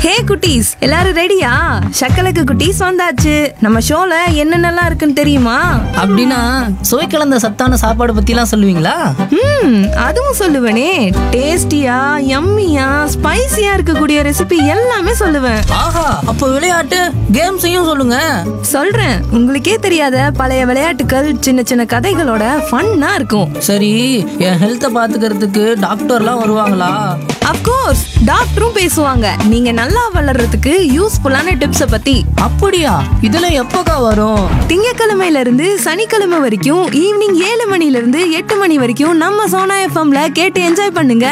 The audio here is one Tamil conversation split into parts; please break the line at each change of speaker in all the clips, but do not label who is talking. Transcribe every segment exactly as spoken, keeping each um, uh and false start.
ஹே குட்டீஸ், எல்லாரும் ரெடியா? சக்கலக்கு குட்டீஸ் வந்தாச்சு. நம்ம ஷோல என்னென்னலாம் இருக்குன்னு தெரியுமா?
அப்படின்னா சுவை கலந்த சத்தான சாப்பாடு பத்திலாம் சொல்லுவீங்களா?
ம், அதுவும் சொல்லுவேனே. டேஸ்டியா, யம்மியா, ஸ்பைசியா இருக்கக்கூடிய ரெசிபி எல்லாமே சொல்லுவேன்.
ஆஹா, அப்போ விளையாட்டு கேம்ஸையும் சொல்லுங்க.
சொல்றேன், உங்களுக்கே தெரியாத பழைய விளையாட்டுகள், சின்ன சின்ன கதைகளோட ஃபன்னா இருக்கும்.
சரி, என் ஹெல்த்தை பாத்துக்கிறதுக்கு டாக்டர்லாம் வருவாங்களா?
அப்கோர்ஸ், டாக்டரும் பேசுவாங்க. நீங்க நல்லா வளர்றதுக்கு யூஸ்ஃபுல்லான டிப்ஸை பத்தி.
அப்படியா? இதெல்லாம் எப்போக்கா வரும்?
திங்கக்கிழமையில இருந்து சனிக்கிழமை வரைக்கும் ஈவினிங் ஏழு மணில இருந்து எட்டு மணி வரைக்கும் நம்ம சோனா எஃப்எம்ல கேட்டு என்ஜாய் பண்ணுங்க.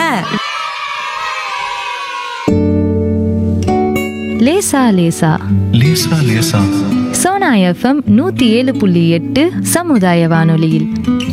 லேசா லேசா
லேசா லேசா
சோனா எஃப்எம் நூத்தி ஏழு புள்ளி எட்டு சமுதாய வானொலியில்.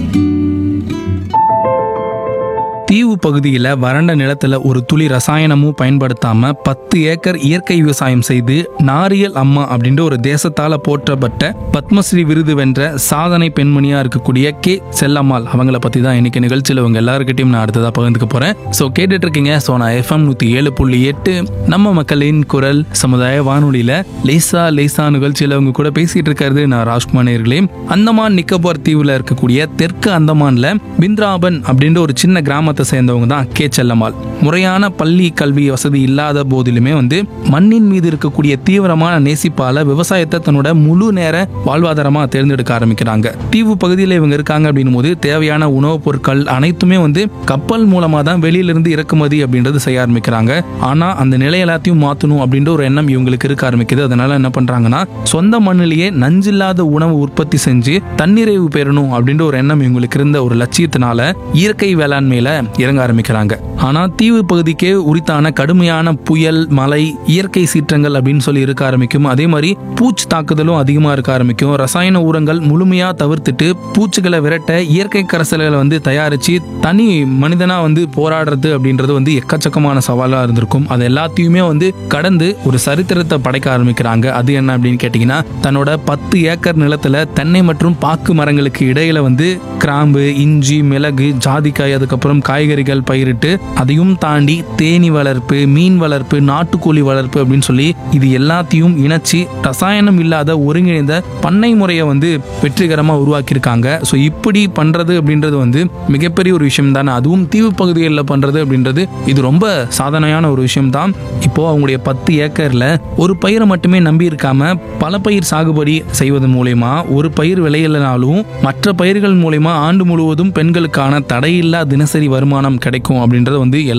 தீவு பகுதியில் வறண்ட நிலத்துல ஒரு துளி ரசாயனமும் பயன்படுத்தாம பத்து ஏக்கர் இயற்கை விவசாயம் செய்து நாரியல் அம்மா அப்படின்ற ஒரு தேசத்தால போற்றப்பட்ட பத்மஸ்ரீ விருது வென்ற சாதனை பெண்மணியா இருக்கக்கூடிய கே செல்லம்மாள் அவங்கள பத்தி தான் இன்னைக்கு நிகழ்ச்சியில் உங்க எல்லாருக்கிட்டையும் நான் அடுத்ததா பகிர்ந்துக்க போறேன். ஸோ கேட்டுட்டு இருக்கீங்க சோனா எஃப்எம் நூத்தி ஏழு புள்ளி எட்டு நம்ம மக்களின் குரல் சமுதாய வானொலியில லேசா லேசா நிகழ்ச்சியில உங்க கூட பேசிட்டு இருக்கிறது நான் ராஜ்குமார் நேயர்களே. அந்தமான் நிக்கோபார் தீவுல இருக்கக்கூடிய தெற்கு அந்தமான்ல பிந்த்ராபன் அப்படின்ற ஒரு சின்ன கிராமத்தை சேர்ந்தவங்க தான் கே செல்லம்மாள். முறையான பள்ளி கல்வி வசதி இல்லாத போதிலுமே வந்து மண்ணின் மீது இருக்கக்கூடிய தீவிரமான நேசிப்பால விவசாயத்தை தன்னோட முழு நேர வாழ்வாதாரமா தேர்ந்தெடுக்க ஆரம்பிக்கிறாங்க. தீவு பகுதியில் இவங்க இருக்காங்க அப்படின்னும் போது தேவையான உணவுப் பொருட்கள் அனைத்துமே வந்து கப்பல் மூலமா தான் வெளியிலிருந்து இறக்குமதி அப்படின்றது செய்ய ஆரம்பிக்கிறாங்க. ஆனா அந்த நிலை எல்லாத்தையும் மாற்றணும் அப்படின்ற ஒரு எண்ணம் இவங்களுக்கு இருக்க ஆரம்பிக்குது. அதனால என்ன பண்றாங்கன்னா சொந்த மண்ணிலேயே நஞ்சில்லாத உணவு உற்பத்தி செஞ்சு தன்னிறைவு பெறணும் அப்படின்ற ஒரு எண்ணம் இவங்களுக்கு இருந்த ஒரு லட்சியத்தினால இயற்கை வேளாண்மையில இறங்க ஆரம்பிக்கிறாங்க. ஆனா தீவு பகுதிக்கே உரித்தான கடுமையான புயல், மழை, இயற்கை சீற்றங்கள் அப்படின்னு சொல்லி இருக்க ஆரம்பிக்கும். அதே மாதிரி பூச்சி தாக்குதலும் அதிகமா இருக்க ஆரம்பிக்கும். ரசாயன உரங்கள் முழுமையா தவிர்த்துட்டு பூச்சிகளை விரட்ட இயற்கை கரைசல்களை வந்து தயாரிச்சு தனி மனிதனா வந்து போராடுறது அப்படின்றது வந்து எக்கச்சக்கமான சவாலா இருந்திருக்கும். அது எல்லாத்தையுமே வந்து கடந்து ஒரு சரித்திரத்தை படைக்க ஆரம்பிக்கிறாங்க. அது என்ன அப்படின்னு கேட்டீங்கன்னா தன்னோட பத்து ஏக்கர் நிலத்துல தென்னை மற்றும் பாக்கு மரங்களுக்கு இடையில வந்து கிராம்பு, இஞ்சி, மிளகு, ஜாதிக்காய், அதுக்கப்புறம் காய்கறிகள் பயிரிட்டு அதையும் தாண்டி தேனி வளர்ப்பு, மீன் வளர்ப்பு, நாட்டுக்கோழி வளர்ப்பு அப்படின்னு சொல்லி இது எல்லாத்தையும் இணைச்சு ரசாயனம் இல்லாத ஒருங்கிணைந்த பண்ணை முறையை வந்து வெற்றிகரமா உருவாக்கியிருக்காங்க. ஸோ இப்படி பண்றது அப்படின்றது வந்து மிகப்பெரிய ஒரு விஷயம் தானே. அதுவும் தீவு பகுதிகளில் பண்றது அப்படின்றது இது ரொம்ப சாதனையான ஒரு விஷயம் தான். இப்போ அவங்களுடைய பத்து ஏக்கர்ல ஒரு பயிரை மட்டுமே நம்பி இருக்காம பல பயிர் சாகுபடி செய்வதன் மூலயமா ஒரு பயிர் விளையலனாலும் மற்ற பயிர்கள் மூலயமா ஆண்டு முழுவதும் பெண்களுக்கான தடையில்லா தினசரி வருமானம் கிடைக்கும் அப்படின்றது வந்து